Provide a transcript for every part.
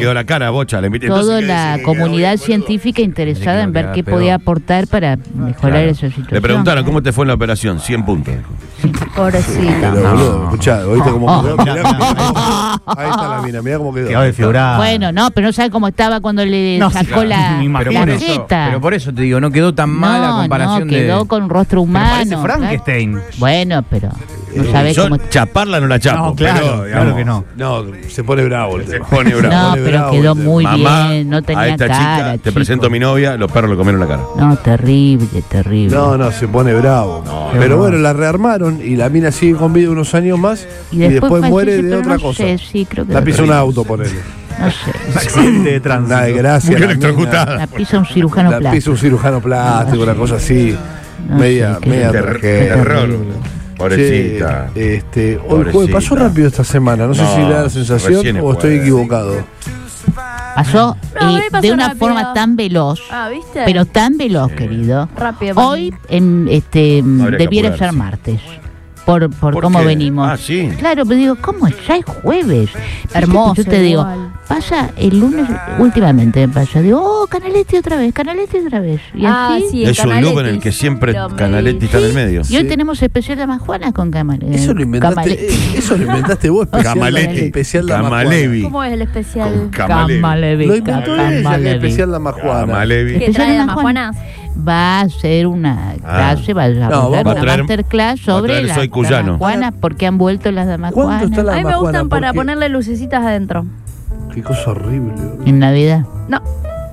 quedó la cara, Bocha. Toda la comunidad científica interesada en ver qué podía aportar para mejorar esa situación. Le preguntaron, ¿cómo te fue en la operación? 100 puntos. Pobrecita. Pero, boludo, escuchá, ¿oíste cómo quedó? Mirá, ahí está la mina, mirá cómo quedó. Quedó desfigurada. Bueno, no, pero no sabe cómo estaba cuando le sacó la jeta. Pero por eso te digo, no quedó tan mal a comparación de... quedó con rostro humano. Parece Frankenstein. Claro. Bueno, pero no sabés yo cómo... chaparla no la chapo. No, claro, pero, claro que no. No, se pone bravo el tema. Se pone bravo. No, pero quedó muy Mamá, bien, no tenía a esta cara, chica, te presento a mi novia, los perros le comieron la cara. No, terrible, terrible. No, se pone bravo. Pero bueno, la rearmaron y la mina sigue con vida unos años más y después muere de otra cosa. Sí, creo que la pisa un auto, ponele. No sé. Un accidente de tránsito. Una desgracia. Muy electrocutada. La pisa un cirujano plástico. La pisa un cirujano plástico, una cosa así. Media terror. Pobrecita. Hoy jueves pasó rápido esta semana. No sé si le da la sensación o estoy equivocado. Pasó de una forma tan veloz, ¿viste? pero tan veloz, querido. Rápido. Hoy debiera ser martes. Por cómo qué? venimos. Ah, sí. Claro, pero digo, ¿cómo es? Ya es jueves. Hermoso. Yo te digo, igual. pasa el lunes, últimamente me pasa, digo, Canaletti otra vez. Y así. Sí, es un look en el que siempre Canaletti está en el medio. Y hoy tenemos especial Dama Juana con Camaletti. Eso lo inventaste vos, especial Dama Juana. ¿Cómo es el especial? Camaletti. Lo inventó ella, el especial Dama Juana. ¿Qué trae Dama Juana? Va a hacer una clase, va a dar una masterclass sobre las Damas Juanas, por qué han vuelto las Damas Juanas. A mí me gustan para ponerle lucecitas adentro. Qué cosa horrible. ¿En Navidad? No.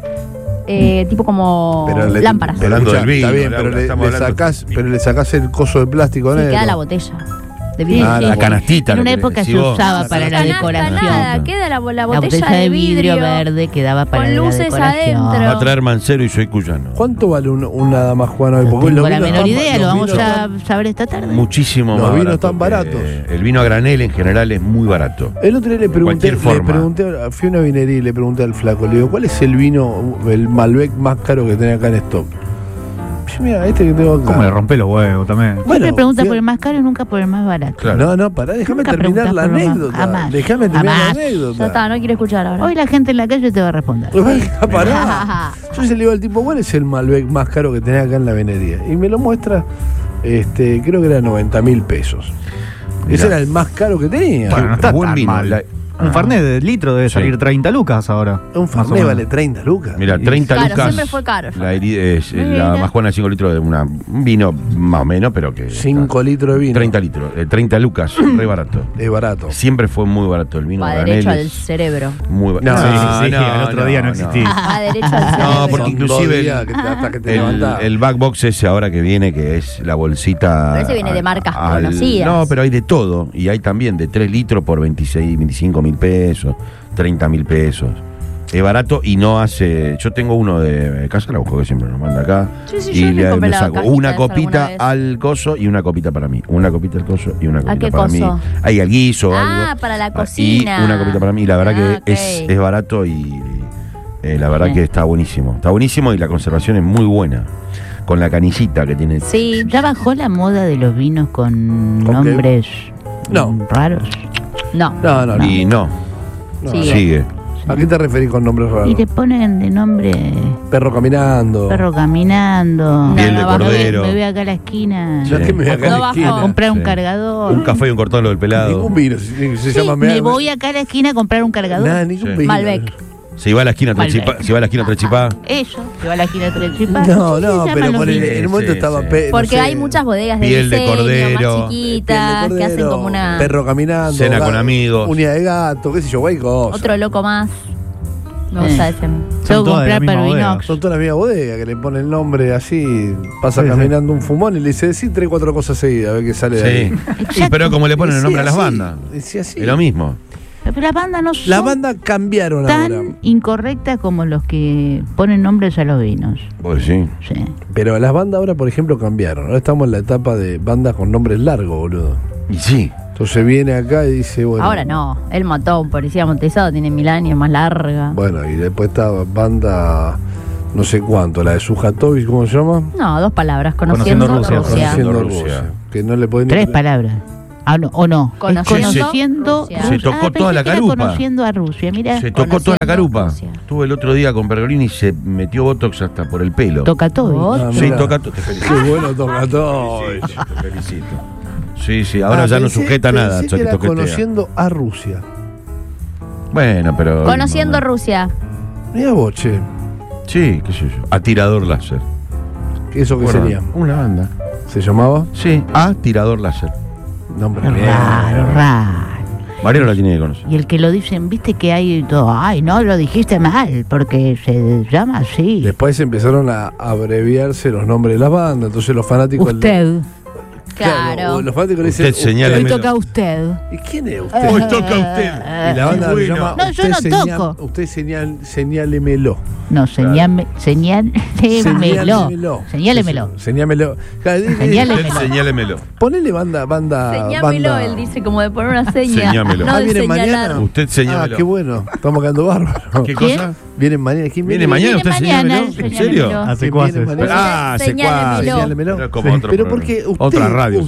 Tipo como lámparas. Hablando del vino. Está bien, pero le sacás el coso de plástico negro. Queda la botella. La canastita. En una época se usaba para la decoración. Nada, queda la botella de vidrio verde quedaba para la decoración. Con luces adentro. Va a traer Mancero y soy cuyano. ¿Cuánto vale una Dama Juana? No tengo la menor idea, lo vamos a saber esta tarde. Muchísimo más barato. Los vinos tan baratos. El vino a granel en general es muy barato. El otro día le pregunté, fui a una vinería y le pregunté al flaco, le digo, ¿cuál es el vino, el Malbec más caro que tenés acá en stock? Mira, que tengo acá. ¿Cómo le rompé los huevos también? Siempre pregunta por el más caro y nunca por el más barato. Claro. No, pará, déjame terminar la anécdota. Déjame terminar la anécdota. Ya está, no quiero escuchar ahora. Hoy la gente en la calle te va a responder. Pará. Yo le digo al tipo, ¿cuál es el Malbec más caro que tenés acá en la vinería? Y me lo muestra, creo que era 90.000 pesos. Ese era el más caro que tenía. Bueno, no está buen tan vino. mal. Un Fernet de litro debe salir 30 lucas ahora. Un Fernet vale 30 lucas. Mira, 30 claro, lucas. Siempre fue caro. La más Juana de 5 litros de un vino más o menos, pero que. 5 litros de vino. 30 litros. 30 lucas, re barato. Es barato. Siempre fue muy barato el vino. Va derecho al cerebro. Muy barato. Al otro día no existía. Va derecho al cerebro. No, porque inclusive el back box ese ahora que viene, que es la bolsita. Pero ese viene de marcas conocidas. No, pero hay de todo. Y hay también de 3 litros por 25 mil pesos, 30 mil pesos. Es barato y no hace. Yo tengo uno de casa, la busco que siempre nos manda acá. Sí, y me saco una copita al al coso y una copita para mí. Una copita al coso y una copita qué para coso? mí. Hay al guiso o algo. Para la cocina. Y una copita para mí. La verdad que okay. es barato y la verdad que está buenísimo. Está buenísimo y la conservación es muy buena. Con la canillita que tiene. Sí, ya bajó la moda de los vinos con nombres raros. No. Y no. Sigue. ¿A qué te referís con nombres raros? Y te ponen de nombre Perro caminando. Piel de cordero. Me voy acá a la esquina. ¿Ya que me voy acá a la esquina? A comprar un cargador. Un café y un cortón lo del pelado. Ningún vino se llama me voy acá a la esquina a comprar un cargador. Ningún vino. Malbec. Si va a la esquina Trechipá. Eso, se va a la esquina Trechipá. No, pero en el momento estaba. Porque hay muchas bodegas de piel de diseño, cordero, más chiquitas, que hacen como una. Perro caminando. Cena con amigos. Uña de gato, qué sé yo, guay cosa. Otro loco más. Me gusta ese. Tengo que comprar Pervinox. Son todas las mismas bodegas que le ponen el nombre así. Pasa caminando un fumón y le dice, decí 3 o 4 cosas seguidas, a ver qué sale de ahí. Sí, pero como le ponen el nombre a las bandas. Es lo mismo. Pero las bandas no son las bandas cambiaron tan ahora. Incorrectas como los que ponen nombres a los vinos. Pues sí. Pero las bandas ahora, por ejemplo, cambiaron. Ahora estamos en la etapa de bandas con nombres largos, boludo. Y sí. Entonces viene acá y dice, bueno. Ahora no, él mató a un policía montezado, tiene 1000 años, más larga. Bueno, y después está banda, no sé cuánto, la de Sujatovich, ¿cómo se llama? No, 2 palabras, conociendo Rusia. Que no le pueden 3 palabras. ¿O no? Conociendo Se tocó toda la carupa. Conociendo a Rusia, mira. Se tocó toda la carupa. Estuve el otro día con Pergolini y se metió botox hasta por el pelo. Toca todo. Sí, toca todo. Te felicito. Qué bueno toca todo. Sí, te felicito. Sí, ahora ya no sujeta nada. Que era conociendo a Rusia. Bueno, pero... Conociendo Rusia. Mira vos, che. Sí, qué sé yo. Atirador láser. ¿Eso qué sería? Una banda. ¿Se llamaba? Sí, Atirador láser. Nombre raro. Mariano la tiene que conocer. Y el que lo dicen, viste que hay todo, ay, no, lo dijiste mal, porque se llama así. Después empezaron a abreviarse los nombres de las bandas, entonces los fanáticos... Usted. Claro. Los fanáticos le dicen... Señálemelo. Hoy toca usted. ¿Y quién es usted? Hoy toca usted. Y la banda se llama... No, yo no toco. Usted señálemelo. No, señálemelo. Señálemelo. Señálemelo. Ponele banda. Señámelo, él dice como de poner una seña. Señámelo. No de viene señalar. mañana. Usted señámelo. Qué bueno. Estamos quedando bárbaros. ¿Qué cosa? Vienen mañana. ¿Quién ¿Viene mañana? ¿Usted mañana, señálemelo? ¿En serio? Hace cuases. Señálemelo. Pero porque usted... Otra radio.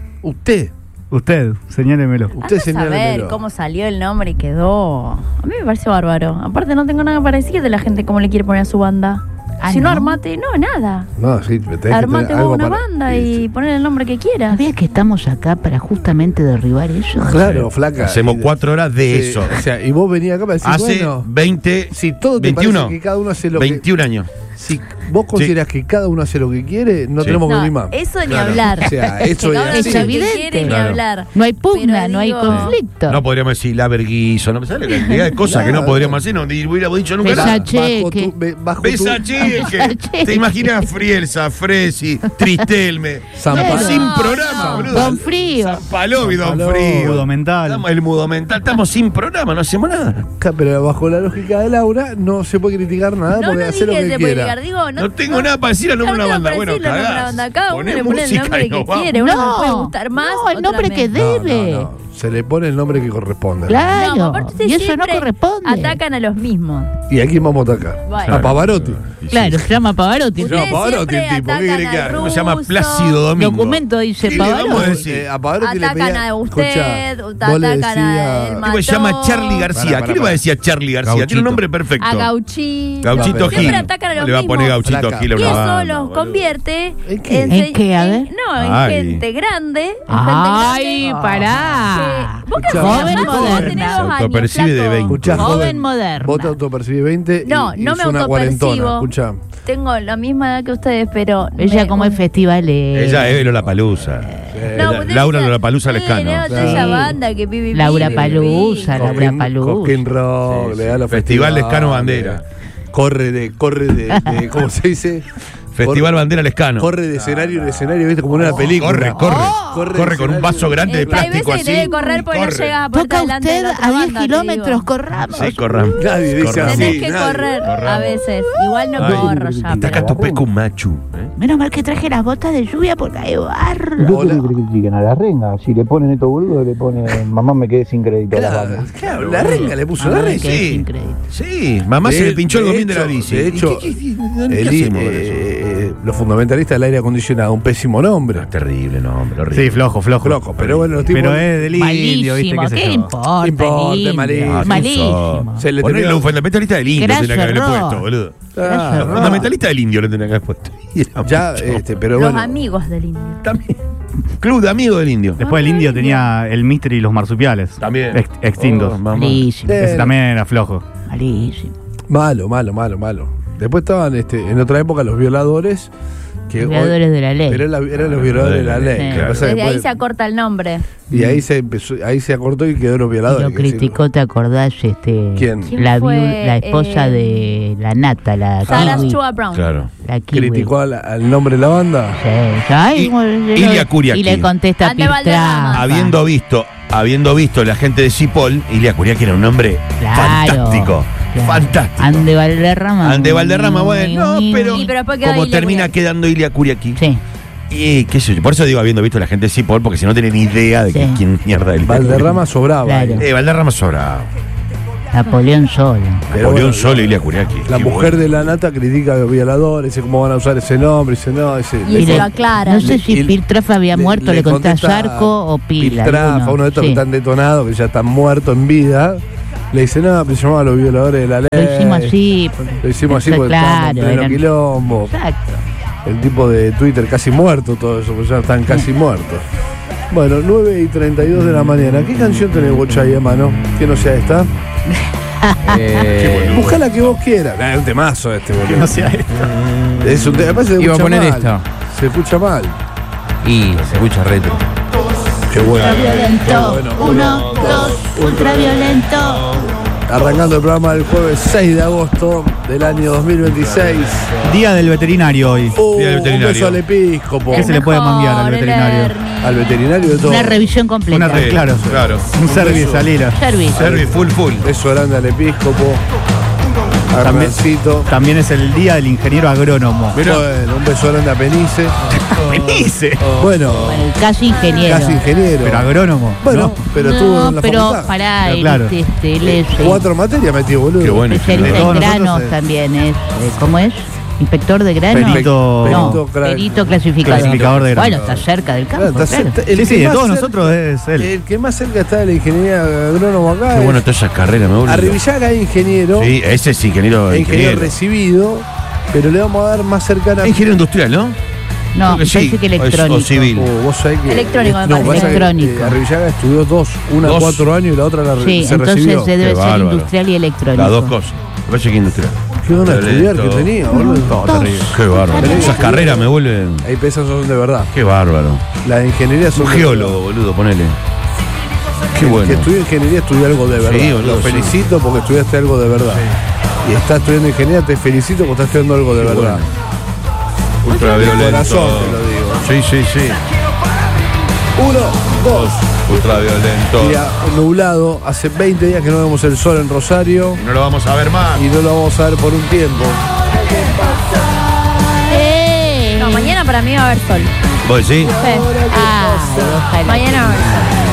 Usted, señálemelo. Usted A ver señálemelo. cómo salió el nombre y quedó. A mí me parece bárbaro. Aparte no tengo nada para decir de la gente cómo le quiere poner a su banda. Si no, armate, nada. No, sí, tenés que Armate tener vos algo una para- banda Sí, y sí. poner el nombre que quieras. ¿Sabías que estamos acá para justamente derribar eso? Claro, flaca. Hacemos 4 horas de Sí, eso. O sea, y vos venías acá para decir, Hace bueno, 20, si todo te 21, parece que cada uno hace lo 21 años. Si vos considerás que cada uno hace lo que quiere, no Sí. tenemos que No, venir más. eso ni Claro. hablar. O sea, eso Que cada es uno así. hace lo que evidente. quiere, ni Claro. hablar. No hay pugna, Pero no hay digo- conflicto. No podríamos decir la verguizo, no me sale la cantidad de cosas que no podríamos hacer, no ni hubiéramos dicho nunca Besa nada. che, Bajo que- tu- bajo tu- Besa cheque. Cheque. ¿Te imaginas Frielsa, Fresi, Tristelme? Zampa- Estamos sin No, programa, no. boludo. Don Frío. San Palomi, Don Palomi. Frío. Mudo mental. Estamos el mudo mental. Estamos sin programa, no hacemos nada. Pero bajo la lógica de Laura, no se puede criticar nada No, porque no hace lo dije que se puede quiera. llegar, digo, No tengo nada para decir al nombre de una banda. Bueno, cagás. Cada uno Poné le pone el música nombre y nos que vamos. quiere. Uno No, me puede gustar más. no, el otra nombre que menos. debe. Se le pone el nombre que corresponde. Claro, No, aparte ustedes y eso no siempre corresponde. Atacan a los mismos. ¿Y a quién vamos a atacar? Bueno. A Pavarotti. Claro, se llama Pavarotti. Ustedes Ustedes Pavarotti el siempre tipo, ¿qué atacan quiere que al haga? Se llama ruso, Plácido Domingo. Documento dice ¿Qué le vamos a Pavarotti. decir? A Pavarotti le Atacan pedía- a usted, Escuchá, vos le atacan a decías- él. Tipo, se llama Charlie García. Pará, ¿Qué le va a decir a Charlie García? Gauchito. Tiene un nombre perfecto. A Gauchito. Gauchito Siempre Gil. atacan a los Le va a poner mismos. Gauchito Flaca. Gil a Y una eso banda, los boludo. convierte ¿En qué? ¿En qué? A ver. No, en Ay. gente grande. En Ay, gente grande. pará. Vos que Escuchá. Joven sos más, vos moderna. tenés 2 Se años, autopercibe de flaco. 20. Escuchá, Joven moderna. Vos te autopercibís 20 No, y no es me una autopercibo. cuarentona. Escuchá. Tengo la misma edad que ustedes, pero... Ella como es festivales. Ella es Lollapalooza. Laura Lollapalooza Lescano. Esa banda que pipi, Laura pipi, Palusa, pipi. Laura Palusa. Coquín Rock, le da los Festival festivales. Lescano Bandera. Corre de ¿cómo se dice? Festival Bandera Lescano. Corre de escenario en escenario, viste, como en una película. Corre con un vaso grande de Hay plástico veces que así. tenés que correr porque no Corre. llegas a poner Toca delante de usted la otra a 10 banda, te kilómetros, digo. corramos. Sí, corramos. Nadie dice Corramos. así. Tenés que nadie. correr a Corramos. veces. Igual no Ay, corro ya. Está acá pero- tu peco machu. Menos mal que traje las botas de lluvia porque hay barro. Hola. ¿Qué que critiquen a la renga? Si le ponen estos boludos, le ponen mamá me quedé sin crédito a la Claro, banda. claro, la renga le puso la Ay, renga. que es Sí. increíble. Sí, mamá se le pinchó el gomín de la bici. De hecho, ¿Qué hacemos con eso? los fundamentalistas del aire acondicionado, un pésimo nombre. Terrible nombre, horrible. Sí, flojo. Loco, pero bueno, los tipos. Pero es del indio, ¿viste? Malísimo, ¿Qué sé ¿qué yo? importa? Importa, indio? malísimo. Malísimo. Se le Ponele tenía- un fundamentalista del indio, Graso tenía que haberle error. puesto, boludo. Ah, Los fundamentalistas del indio le tenía que haber puesto. Y era ya, mucho. pero Los bueno. amigos del indio. También. Club de amigos del indio. Después el indio tenía el Mister y los marsupiales. También. Extintos. Oh, mamá. Malísimo. Ese también era flojo. Malísimo. Malo. Después estaban en otra época los violadores. Que Los violadores de la ley. Pero eran los violadores de la ley. Sí. Que pasa que Desde ahí después- se acorta el nombre. y ahí se empezó, ahí se acortó y quedó los Y violadores. lo hay que decirlo. criticó, ¿te acordás? ¿Quién? La, fue? la esposa de la Nata, la Sarah Kiwi. Stewart Brown. Claro. La Kiwi. Criticó al nombre de la banda. Sí. Ay, Y- bueno, Ilia Kuriaki. y le contesta Ande Valderrama. Habiendo visto la gente de Cipoll, Ilia Kuriaki era un nombre fantástico. claro. Fantástico. Ande Valderrama. Ande Valderrama, bueno, pero, Y pero después quedó como Ilia termina Kuriaki. quedando Ilia Kuriaki. Sí. Y qué sé yo, por eso digo habiendo visto la gente de Cipoll, porque si no tienen ni idea de Sí. quién mierda es Ilia Valderrama sobraba. Claro. ahí. Valderrama sobrado. Napoleón Solo. Napoleón Solo y Ilia Kuriaki. La mujer de la nata critica a los violadores, dice cómo van a usar ese nombre, dice no, y se lo aclara. No sé si Piltrafa había muerto, le conté a Zarco o Pila. Piltrafa, uno de estos que están detonados, que ya están muertos en vida. Le dice, no, pero se llamaba a los violadores de la ley. Lo hicimos así. Lo hicimos así porque estábamos en pleno quilombo. Exacto. El tipo de Twitter casi muerto, todo eso, pues ya están casi muertos. Bueno, 9:32 de la mañana. ¿Qué canción tenés vos ahí a mano? Que no sea esta. Busca la que vos quieras. Es un temazo este, boludo. Que no sea esta. Es un tema. Iba a poner mal. esta. Se escucha mal. Y se escucha retro. Qué bueno. Ultraviolento. Bueno. 1, 2, ultraviolento. Arrancando el programa del jueves 6 de agosto del año 2026. Día del veterinario hoy. Día del veterinario. Un beso al episcopo. ¿Qué se le puede manguear al veterinario? Al veterinario de todo. Una revisión completa. Claro. Un service, Salira. Service, full. Beso grande al episcopo. También es el día del ingeniero agrónomo. Bueno, un beso grande a Penice. Penice. Bueno, casi ingeniero. Pero agrónomo. Bueno, ¿no? pero estuvo en la facultad. Pará, Claro. él es 4 materias metió, boludo. Qué bueno. especialista en granos también es. ¿Cómo es? ¿Inspector de granos? Perito clasificador de granos. Bueno, está cerca del campo. Claro, claro. Sí, de todos nosotros es él. El que más cerca está de la ingeniería agrónoma acá. Qué bueno toda esa carrera, me vuelve. Arribillaga es ingeniero. Sí, ese es ingeniero. Ingeniero recibido, pero le vamos a dar más cercana. Ingeniero industrial, ¿no? No, me parece que electrónico. O civil. Vos sabés que Electrónico, me parece. Electrónico. Arribillaga estudió una 4 años y la otra Sí, se entonces recibió. se debe Qué ser bárbaro. industrial y electrónico. Las dos cosas. Me parece que industrial. Qué van a estudiar que tenía, boludo. Terrible. Qué bárbaro. Esas carreras me vuelven. Ahí esas son de verdad. Qué bárbaro. La de ingeniería son Un de geólogo, boludo, ponele. Qué El bueno. que estudia ingeniería estudia algo de verdad. Sí, boludo, Lo sí. felicito porque estudiaste algo de verdad. Y estás estudiando ingeniería, te felicito porque estás estudiando algo de Qué verdad. bueno. Ultraviolento. De corazón te lo digo. Sí. 1, 2. Ultraviolento. Día nublado. Hace 20 días que no vemos el sol en Rosario. No lo vamos a ver más. Y no lo vamos a ver por un tiempo. No, mañana para mí va a haber sol. ¿Vos decís? Sí. Ojalá. Mañana va a haber sol.